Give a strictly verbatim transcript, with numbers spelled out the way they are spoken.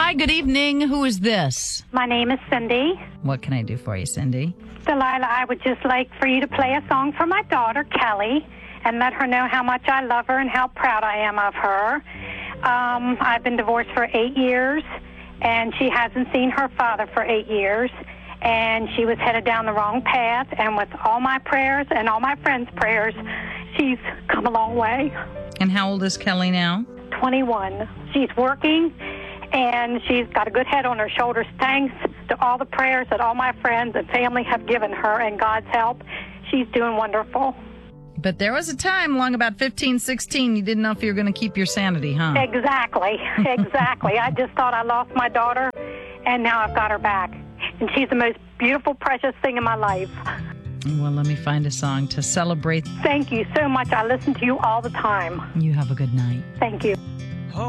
Hi, good evening. Who is this? My name is Cindy. What can I do for you, Cindy? Delilah, I would just like for you to play a song for my daughter, Kelly, and let her know how much I love her and how proud I am of her. Um, I've been divorced for eight years, and she hasn't seen her father for eight years, and she was headed down the wrong path, and with all my prayers and all my friends' prayers, she's come a long way. And how old is Kelly now? twenty-one. She's working, and she's got a good head on her shoulders. Thanks to all the prayers that all my friends and family have given her and God's help, she's doing wonderful. But there was a time along about fifteen, sixteen, you didn't know if you were going to keep your sanity, huh? Exactly, exactly. I just thought I lost my daughter, and now I've got her back. And she's the most beautiful, precious thing in my life. Well, let me find a song to celebrate. Thank you so much. I listen to you all the time. You have a good night. Thank you.